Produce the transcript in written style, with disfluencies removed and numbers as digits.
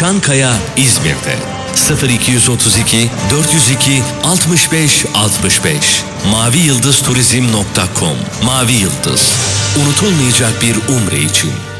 Çankaya, İzmir'de. 0232 402 65 65 maviyıldızturizm.com. Mavi Yıldız, unutulmayacak bir umre için.